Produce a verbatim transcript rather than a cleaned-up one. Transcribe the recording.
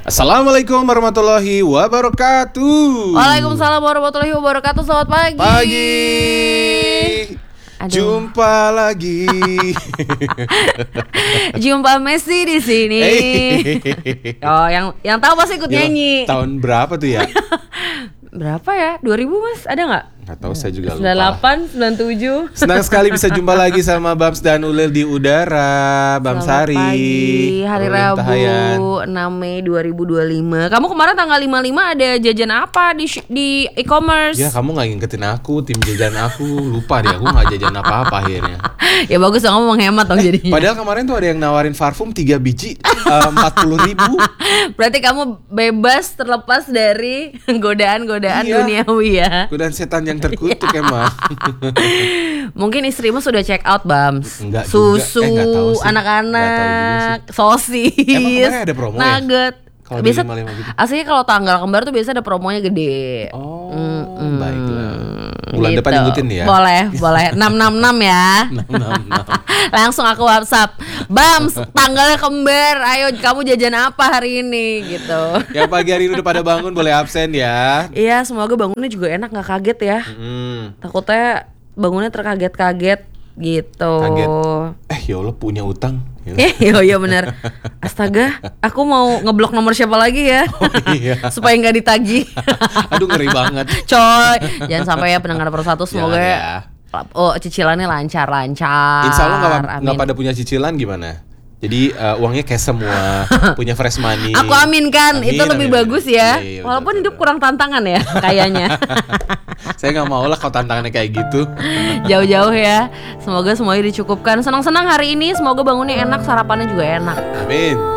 Assalamualaikum warahmatullahi wabarakatuh. Waalaikumsalam warahmatullahi wabarakatuh. Selamat pagi. Pagi. Aduh. Jumpa lagi. Jumpa Messi di sini. Oh, yang yang tahu pasti ikut Ya, nyanyi. Tahun berapa tuh ya? Berapa ya? dua ribu Mas, ada nggak? Nggak tahu, saya juga lupa. sembilan puluh delapan, sembilan puluh tujuh. Senang sekali bisa jumpa lagi sama Bams dan Ulil di udara. Bams Selamat Hari. pagi, hari Ulil Rabu Tahayan. enam Mei dua ribu dua puluh lima. Kamu kemarin tanggal lima puluh lima ada jajan apa di sh- di e-commerce? Ya, kamu nggak ngingetin aku, tim jajan aku. Lupa deh, aku nggak jajan apa-apa akhirnya. Ya bagus dong, kamu menghemat dong jadinya. Padahal kemarin tuh ada yang nawarin parfum tiga biji empat puluh ribu. Berarti kamu bebas terlepas dari godaan-godaan Iya. duniawi ya. Godaan setan yang terkutuk emang. Mungkin istrimu sudah check out, Bams. Enggak juga. Susu, Eh, enggak tahu sih. anak-anak, sosis, Emang kemarin ada promo ya? nugget. Kalau Biasa di lima puluh lima gitu? aslinya kalau tanggal kembar tuh biasa ada promonya gede. Oh, Mm-mm. baiklah. Bulan Gitu. depan ngikutin ya. Boleh, boleh. enam enam enam ya. enam enam enam. Langsung aku WhatsApp. Bams, tanggalnya kembar. Ayo kamu jajan apa hari ini gitu. Yang pagi hari ini udah pada bangun boleh absen ya. Iya, semoga bangunnya juga enak, nggak kaget ya. Hmm, Takutnya bangunnya terkaget-kaget gitu. kaget. Eh ya Allah, punya utang. Ya. Eh, iya iya benar. Astaga, aku mau ngeblok nomor siapa lagi ya? Oh, iya. Supaya nggak ditagih. Aduh, ngeri banget. Coy, jangan sampai ya pendengar persatu, semoga Jangan ya. oh cicilannya lancar-lancar. Insya Allah nggak nggak Amin. pada punya cicilan gimana? Jadi uh, uangnya cash semua, punya fresh money. Aku aminkan, Amin, itu lebih amin, bagus amin. ya. Iya, iya, Walaupun betul, hidup betul. kurang tantangan ya, kayaknya. Saya nggak mau lah kalau tantangannya kayak gitu. Jauh-jauh ya. Semoga semuanya dicukupkan. Senang-senang hari ini, semoga bangunnya enak, sarapannya juga enak. Amin.